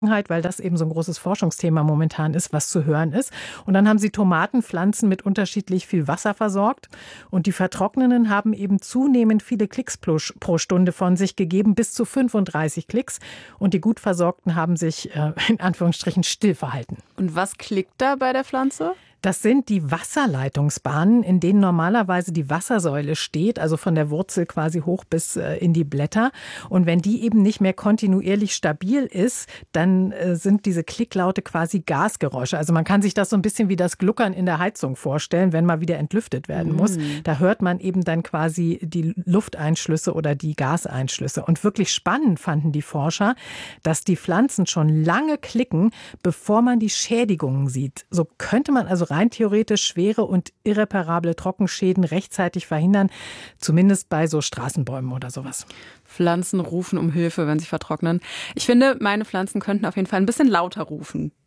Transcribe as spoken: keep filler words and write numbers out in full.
weil das eben so ein großes Forschungsthema momentan ist, was zu hören ist. Und dann haben sie Tomatenpflanzen mit unterschiedlich viel Wasser versorgt. Und die Vertrocknenden haben eben zunehmend viele Klicks pro, pro Stunde von sich gegeben, bis zu fünfunddreißig Klicks. Und die gut versorgten haben sich äh, in Anführungsstrichen still verhalten. Und was klickt da bei der Pflanze? Das sind die Wasserleitungsbahnen, in denen normalerweise die Wassersäule steht, also von der Wurzel quasi hoch bis in die Blätter. Und wenn die eben nicht mehr kontinuierlich stabil ist, dann sind diese Klicklaute quasi Gasgeräusche. Also man kann sich das so ein bisschen wie das Gluckern in der Heizung vorstellen, wenn mal wieder entlüftet werden muss. Mhm. Da hört man eben dann quasi die Lufteinschlüsse oder die Gaseinschlüsse. Und wirklich spannend fanden die Forscher, dass die Pflanzen schon lange klicken, bevor man die Schädigungen sieht. So könnte man also rein theoretisch schwere und irreparable Trockenschäden rechtzeitig verhindern, zumindest bei so Straßenbäumen oder sowas. Pflanzen rufen um Hilfe, wenn sie vertrocknen. Ich finde, meine Pflanzen könnten auf jeden Fall ein bisschen lauter rufen.